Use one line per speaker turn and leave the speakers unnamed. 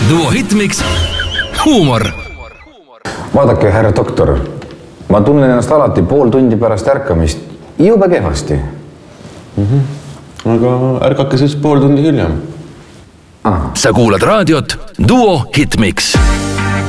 Duo Hitmix. Huumor.
Vaadake, härra doktor, ma tunnen ennast alati pool tundi pärast ärkamist jube kehvasti.
Aga ärkake siis pool tundi hiljem.
Sa kuulad raadiot Duo Hitmix.